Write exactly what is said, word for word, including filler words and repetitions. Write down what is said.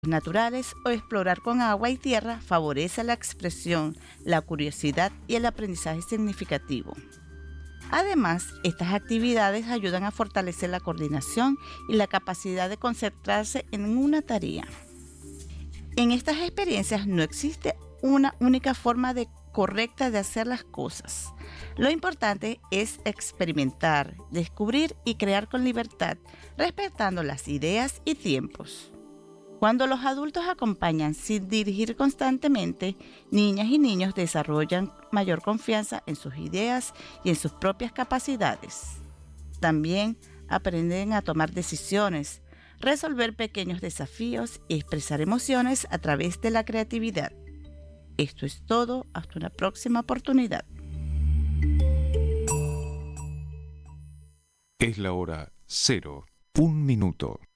naturales o explorar con agua y tierra favorece la expresión, la curiosidad y el aprendizaje significativo. Además, estas actividades ayudan a fortalecer la coordinación y la capacidad de concentrarse en una tarea. En estas experiencias no existe una única forma de correcta de hacer las cosas. Lo importante es experimentar, descubrir y crear con libertad, respetando las ideas y tiempos. Cuando los adultos acompañan sin dirigir constantemente, niñas y niños desarrollan mayor confianza en sus ideas y en sus propias capacidades. También aprenden a tomar decisiones, resolver pequeños desafíos y expresar emociones a través de la creatividad. Esto es todo, hasta una próxima oportunidad. Es la hora cero, un minuto.